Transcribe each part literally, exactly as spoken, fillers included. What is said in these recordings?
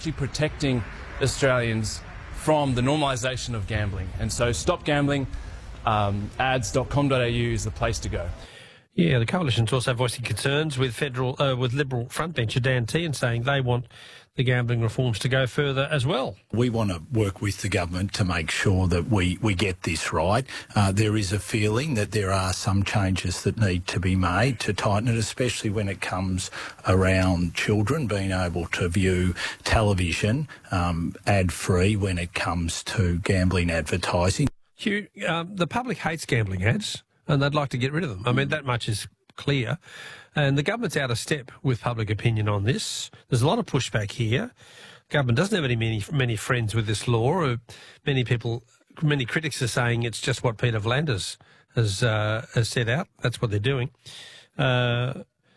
actually protecting Australians from the normalisation of gambling. And so stop gambling, um, ads dot com dot a u is the place to go. Yeah, the coalition's also voicing concerns with federal, uh, with Liberal frontbencher Dan Tehan saying they want the gambling reforms to go further as well. We want to work with the government to make sure that we, we get this right. Uh, there is a feeling that there are some changes that need to be made to tighten it, especially when it comes around children being able to view television um, ad-free when it comes to gambling advertising. Hugh, um, the public hates gambling ads and they'd like to get rid of them. I mean, that much is clear. And the government's out of step with public opinion on this. There's a lot of pushback here. Government doesn't have any many, many friends with this law. Many people, many critics are saying it's just what Peter V'landers has, uh, has set out. That's what they're doing. Uh,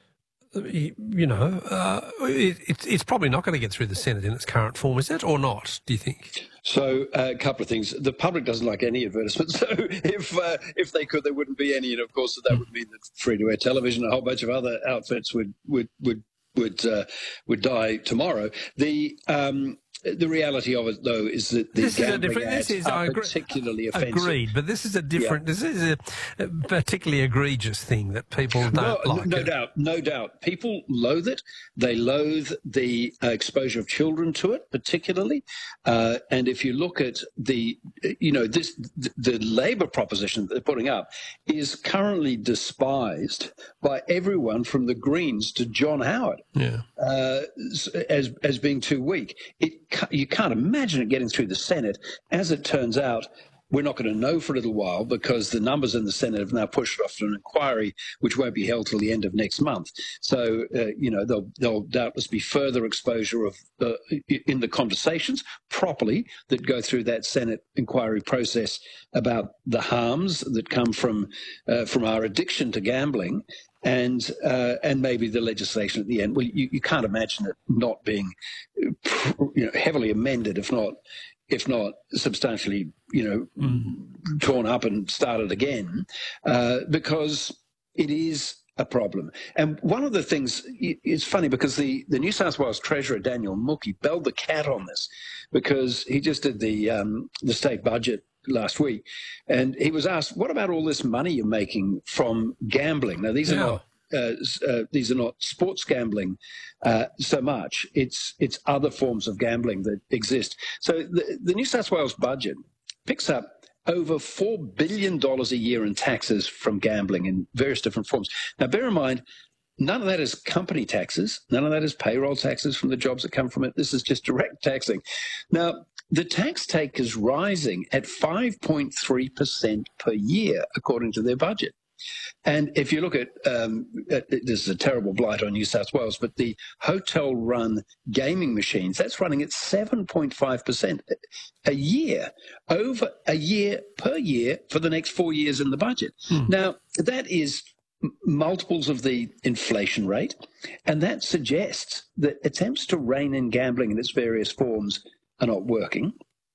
you know, uh, it, it's, it's probably not going to get through the Senate in its current form, is it, or not, do you think? So uh, a couple of things. The public doesn't like any advertisements. So if uh, if they could, there wouldn't be any. And of course, that would mean that free-to-air television, a whole bunch of other outfits would would would would uh, would die tomorrow. The um, the reality of it, though, is that the this gambling is a ads this is, are I agree, particularly offensive. Agreed, but this is a different. Yeah. This is a, a particularly egregious thing that people don't no, like. No it. doubt, no doubt. People loathe it. They loathe the uh, exposure of children to it, particularly. Uh, and if you look at the, you know, this the, the Labor proposition that they're putting up is currently despised by everyone from the Greens to John Howard. Yeah. Uh, as as being too weak. It you can't imagine it getting through the Senate. As it turns out, we're not going to know for a little while because the numbers in the Senate have now pushed off to an inquiry which won't be held till the end of next month. So, uh, you know, there'll, there'll doubtless be further exposure of uh, in the conversations properly that go through that Senate inquiry process about the harms that come from uh, from our addiction to gambling. And uh, and maybe the legislation at the end. Well, you, you can't imagine it not being, you know, heavily amended, if not, if not substantially, you know, mm. torn up and started again, uh, because it is a problem. And one of the things, it's funny because the, the New South Wales Treasurer, Daniel Mookhey, belled the cat on this because he just did the um, the state budget last week, and he was asked, "What about all this money you're making from gambling?" Now, these yeah. are not uh, uh, these are not sports gambling uh, so much. It's it's other forms of gambling that exist. So the, the New South Wales budget picks up over four billion dollars a year in taxes from gambling in various different forms. Now, bear in mind, none of that is company taxes. None of that is payroll taxes from the jobs that come from it. This is just direct taxing. Now, the tax take is rising at five point three percent per year, according to their budget. And if you look at, um, at, this is a terrible blight on New South Wales, but the hotel-run gaming machines, that's running at seven point five percent a year, over a year per year for the next four years in the budget. Hmm. Now, that is multiples of the inflation rate, and that suggests that attempts to rein in gambling in its various forms are not working.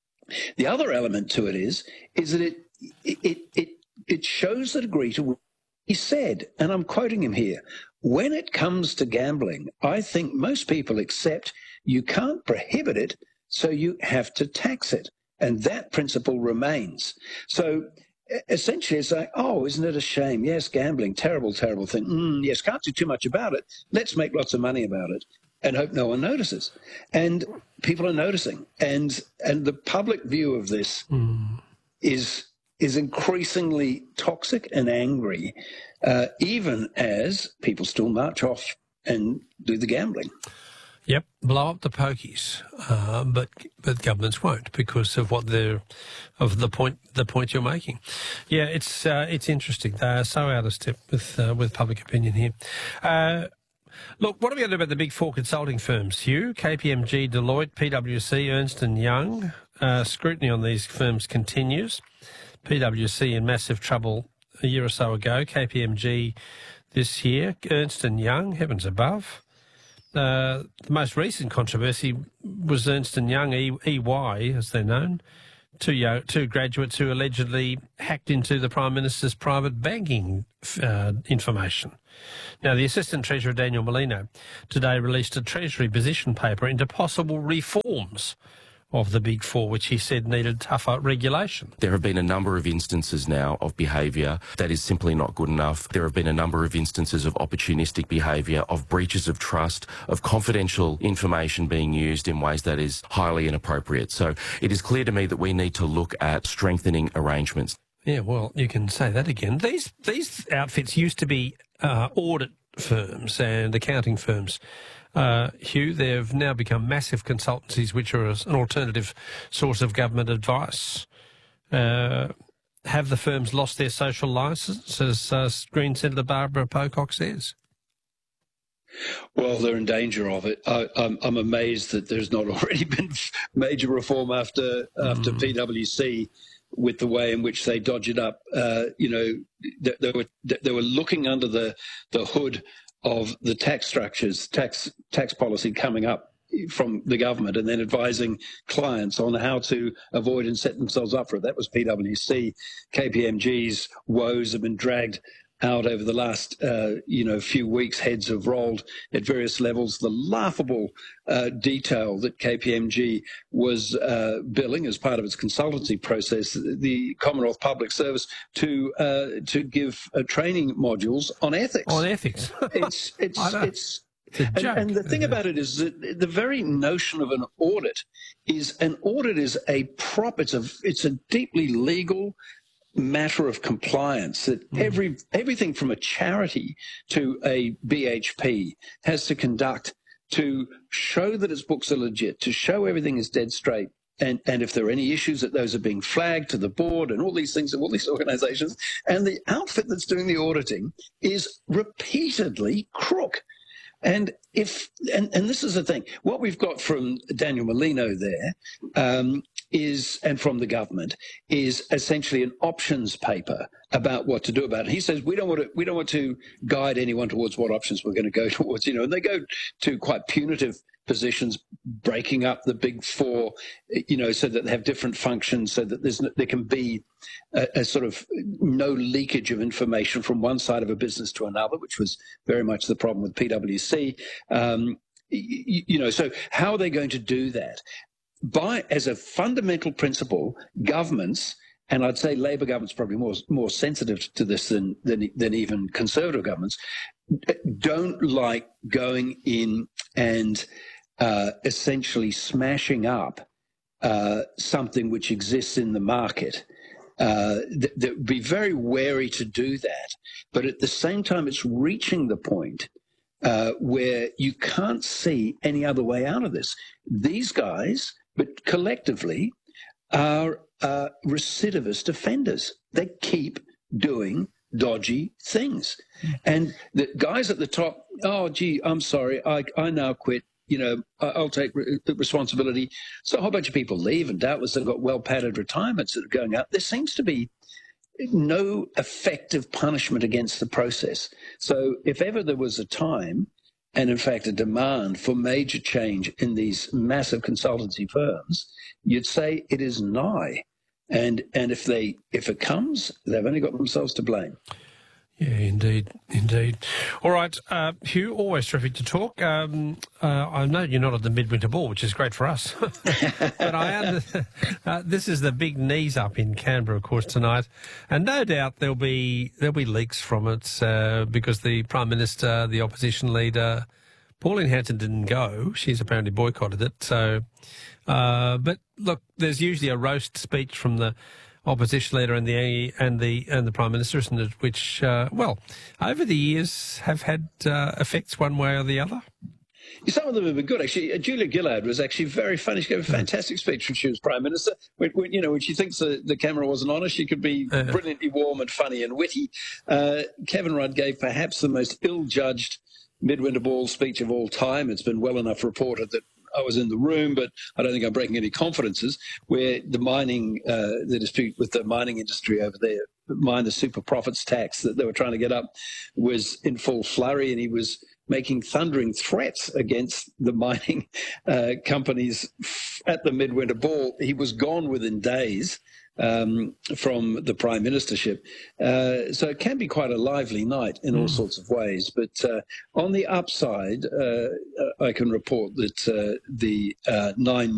The other element to it is is that it it it it shows the degree to which he said, and I'm quoting him here, "When it comes to gambling, I think most people accept you can't prohibit it, so you have to tax it, and that principle remains." So essentially, it's like, oh, isn't it a shame? Yes, gambling, terrible, terrible thing. Mm, yes, can't do too much about it. Let's make lots of money about it and hope no one notices. And people are noticing. And and the public view of this mm. is is increasingly toxic and angry, uh, even as people still march off and do the gambling. Yep, blow up the pokies, uh, but but governments won't because of what they're of the point the point you're making. Yeah, it's uh, it's interesting. They are so out of step with uh, with public opinion here. Uh, look, what are we going to do about the big four consulting firms? Hugh, K P M G, Deloitte, P W C, Ernst and Young. Uh, scrutiny on these firms continues. P W C in massive trouble a year or so ago. K P M G this year. Ernst and Young, heavens above. Uh, the most recent controversy was Ernst and Young, E Y, as they're known, two, yo- two graduates who allegedly hacked into the Prime Minister's private banking uh, information. Now, the Assistant Treasurer, Daniel Molino, today released a Treasury position paper into possible reforms of the Big Four, which he said needed tougher regulation. There have been a number of instances now of behaviour that is simply not good enough. There have been a number of instances of opportunistic behaviour, of breaches of trust, of confidential information being used in ways that is highly inappropriate. So it is clear to me that we need to look at strengthening arrangements. Yeah, well, you can say that again. These these outfits used to be uh, audit firms and accounting firms. Uh, Hugh, they've now become massive consultancies, which are an alternative source of government advice. Uh, have the firms lost their social licence, as uh, Green Senator Barbara Pocock says? Well, they're in danger of it. I, I'm, I'm amazed that there's not already been major reform after after mm. P W C, with the way in which they dodge it up. Uh, you know, they, they were they were looking under the the hood of the tax structures, tax tax policy coming up from the government, and then advising clients on how to avoid and set themselves up for it. That was P W C. K P M G's woes have been dragged out over the last, uh, you know, few weeks. Heads have rolled at various levels. The laughable uh, detail that K P M G was uh, billing as part of its consultancy process, the Commonwealth Public Service, to uh, to give uh, training modules on ethics. On ethics. it's it's it's. It's a and, joke. and the thing about it is that the very notion of an audit is an audit is a prop. It's a it's a deeply legal matter of compliance that mm. every everything from a charity to a B H P has to conduct to show that its books are legit, to show everything is dead straight. And, and if there are any issues, that those are being flagged to the board and all these things and all these organizations. And the outfit that's doing the auditing is repeatedly crook. And if and, and this is the thing, what we've got from Daniel Molino there um, is, and from the government, is essentially an options paper about what to do about it. He says we don't want to we don't want to guide anyone towards what options we're going to go towards. You know, and they go to quite punitive positions, breaking up the Big Four, you know, so that they have different functions, so that there's there can be a, a sort of no leakage of information from one side of a business to another, which was very much the problem with P W C. Um, you, you know, so how are they going to do that? By, as a fundamental principle, governments, and I'd say Labor governments probably more more sensitive to this than than, than even Conservative governments, don't like going in and uh, essentially smashing up uh, something which exists in the market. Uh, th- th- be very wary to do that. But at the same time, it's reaching the point uh, where you can't see any other way out of this. These guys, but collectively, are uh, recidivist offenders. They keep doing dodgy things. And the guys at the top, oh, gee, I'm sorry, I, I now quit. You know, I'll take re- responsibility. So a whole bunch of people leave, and doubtless they've got well-padded retirements that are going up. There seems to be no effective punishment against the process. So if ever there was a time, and in fact a demand for major change in these massive consultancy firms, you'd say it is nigh. And and if they if it comes, they've only got themselves to blame. Yeah, indeed, indeed. All right, uh, Hugh, always terrific to talk. Um, uh, I know you're not at the Midwinter Ball, which is great for us. But I under, uh, this is the big knees up in Canberra, of course, tonight, and no doubt there'll be there'll be leaks from it uh, because the Prime Minister, the opposition leader, Pauline Hanson didn't go. She's apparently boycotted it. So, uh, but look, there's usually a roast speech from the opposition leader and the and the and the Prime Minister, isn't it? Which, uh, well, over the years have had uh, effects one way or the other. Some of them have been good, actually. Uh, Julia Gillard was actually very funny. She gave a fantastic speech when she was Prime Minister. When, when you know, when she thinks the, the camera wasn't on her, she could be uh, brilliantly warm and funny and witty. Uh, Kevin Rudd gave perhaps the most ill-judged Midwinter Ball speech of all time. It's been well enough reported that I was in the room, but I don't think I'm breaking any confidences, where the mining, uh, the dispute with the mining industry over there, mine the super profits tax that they were trying to get up, was in full flurry, and he was making thundering threats against the mining uh, companies at the Midwinter Ball. He was gone within days um, from the Prime Ministership. Uh, so it can be quite a lively night in all mm. sorts of ways. But uh, on the upside, uh, I can report that uh, the uh, Nine